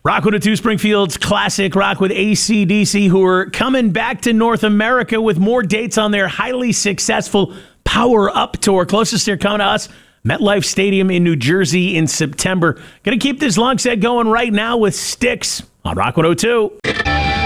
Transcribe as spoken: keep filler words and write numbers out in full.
Rock one oh two Springfield's classic rock with A C D C, who are coming back to North America with more dates on their highly successful Power Up tour. Closest they're coming to us, MetLife Stadium in New Jersey in September. Going to keep this long set going right now with Styx on Rock one oh two.